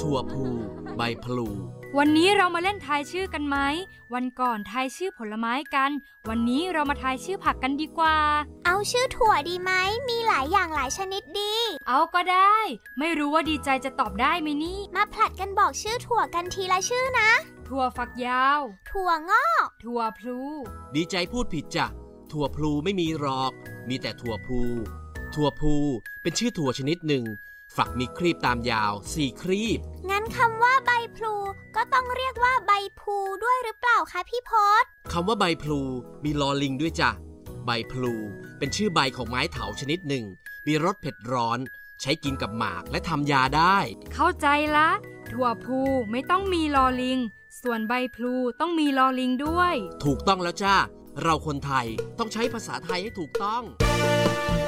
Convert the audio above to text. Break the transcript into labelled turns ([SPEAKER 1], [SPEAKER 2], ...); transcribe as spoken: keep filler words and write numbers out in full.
[SPEAKER 1] ถั่วพูใบพลู
[SPEAKER 2] วันนี้เรามาเล่นทายชื่อกันไหมวันก่อนทายชื่อผลไม้กันวันนี้เรามาทายชื่อผักกันดีกว่า
[SPEAKER 3] เอาชื่อถั่วดีไหมมีหลายอย่างหลายชนิดดี
[SPEAKER 2] เอาก็ได้ไม่รู้ว่าดีใจจะตอบได้ไหมนี่
[SPEAKER 3] มาผลัดกันบอกชื่อถั่วกันทีละชื่อนะ
[SPEAKER 2] ถั่วฝักยาว
[SPEAKER 3] ถั่วงอก
[SPEAKER 2] ถั่วพลู
[SPEAKER 1] ดีใจพูดผิดจ้ะถั่วพลูไม่มีหรอกมีแต่ถั่วพูถั่วพูเป็นชื่อถั่วชนิดหนึ่งฝักมีครีบตามยาวสี่ครีบ
[SPEAKER 3] งั้นคำว่าใบพลูก็ต้องเรียกว่าใบพูด้วยหรือเปล่าคะพี่พศ
[SPEAKER 1] คำว่าใบพลูมีลอลิงด้วยจ้ะใบพลูเป็นชื่อใบของไม้เถาชนิดหนึ่งมีรสเผ็ดร้อนใช้กินกับหมากและทำยาได้
[SPEAKER 2] เข้าใจละถั่วพูไม่ต้องมีลอลิงส่วนใบพลูต้องมีลอลิงด้วย
[SPEAKER 1] ถูกต้องแล้วจ้าเราคนไทยต้องใช้ภาษาไทยให้ถูกต้อง